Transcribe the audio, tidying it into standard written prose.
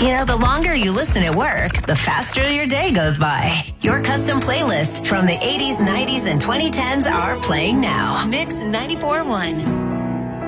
You know, the longer you listen at work, the faster your day goes by. Your custom playlist from the 80s, 90s, and 2010s are playing now. Mix 94.1.